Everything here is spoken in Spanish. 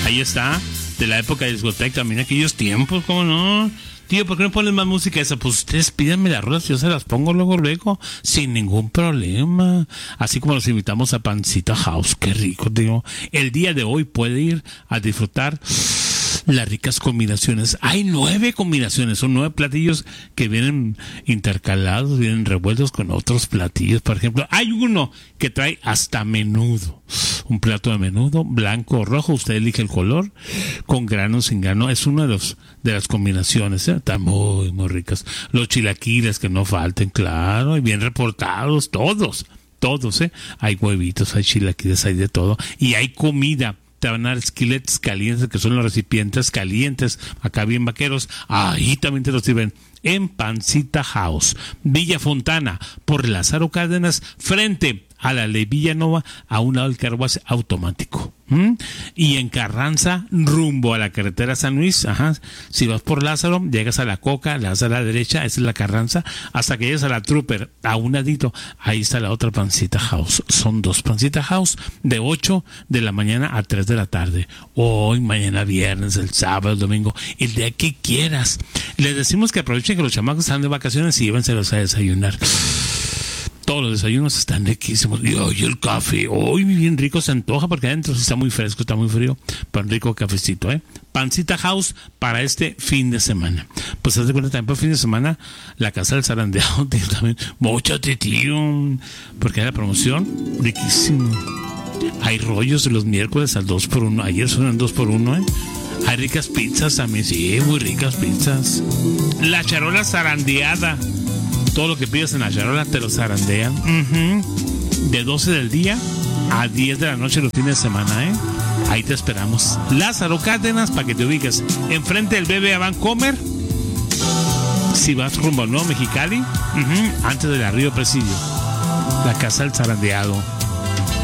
Ahí está, de la época de discoteca, también aquellos tiempos, ¿cómo no? Tío, ¿por qué no pones más música esa? Pues ustedes pídanme las rolas, yo se las pongo luego, sin ningún problema. Así como los invitamos a Pancita House, qué rico, tío. El día de hoy puede ir a disfrutar las ricas combinaciones. Hay 9 combinaciones, son 9 platillos que vienen intercalados, vienen revueltos con otros platillos. Por ejemplo, hay uno que trae hasta menudo. Un plato de menudo, blanco o rojo, usted elige el color, con grano o sin grano. Es uno de las combinaciones, ¿eh? Están muy, muy ricas. Los chilaquiles que no falten, claro, y bien reportados, todos, ¿eh? Hay huevitos, hay chilaquiles, hay de todo. Y hay comida. Te van a dar skillets calientes, que son los recipientes calientes, acá bien vaqueros. Ahí también te los sirven en Pancita House, Villa Fontana, por Lázaro Cárdenas, frente a la Ley Villanova, a un lado del carruaje automático. Y en Carranza, rumbo a la carretera San Luis, si vas por Lázaro, llegas a la Coca, le das a la derecha, esa es la Carranza, hasta que llegas a la Trooper, a un ladito, ahí está la otra Pancita House. Son 2 Pancita House, de 8 de la mañana a 3 de la tarde. Hoy, mañana viernes, el sábado, el domingo, el día que quieras. Les decimos que aprovechen que los chamacos están de vacaciones y llévenselos a desayunar. Todos los desayunos están riquísimos. Y hoy el café, hoy bien rico, se antoja porque adentro está muy fresco, está muy frío, pero un rico cafecito, ¿eh? Pancita House para este fin de semana. Pues haz de cuenta también para el fin de semana, la Casa del Zarandeado tiene también móchate, tío, porque hay la promoción, riquísimo. Hay rollos de los miércoles al 2x1, ayer son 2x1, ¿eh? Hay ricas pizzas también, sí, muy ricas pizzas. La charola zarandeada. Todo lo que pides en la charola te lo zarandean. De 12 del día a 10 de la noche los fines de semana, ¿eh? Ahí te esperamos. Lázaro Cárdenas, para que te ubiques. Enfrente del BBA Bancomer. Si vas rumbo al Nuevo Mexicali, antes del Río Presidio. La Casa del Zarandeado.